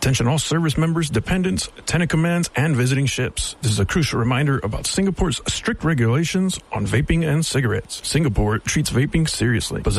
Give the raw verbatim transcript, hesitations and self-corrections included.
Attention all service members, dependents, tenant commands, and visiting ships. This is a crucial reminder about Singapore's strict regulations on vaping and cigarettes. Singapore treats vaping seriously.